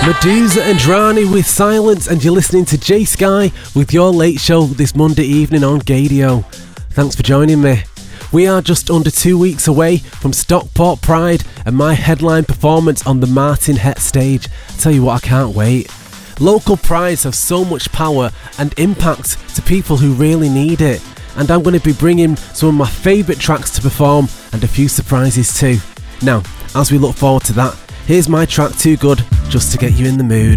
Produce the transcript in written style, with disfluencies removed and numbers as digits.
Medusa and Rani with Silence, and you're listening to Jay Sky with your late show this Monday evening on Gadio. Thanks for joining me. We are just under 2 weeks away from Stockport Pride and my headline performance on the Martin Het stage. I tell you what, I can't wait. Local prides have so much power and impact to people who really need it, and I'm going to be bringing some of my favourite tracks to perform and a few surprises too. Now, as we look forward to that, here's my track Too Good, just to get you in the mood.